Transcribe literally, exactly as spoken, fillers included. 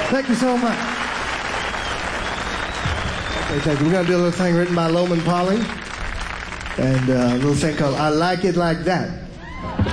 Thank you so much. Okay, thank you. We're going to do a little thing written by Loman Polly. And uh, a little thing called I Like It Like That.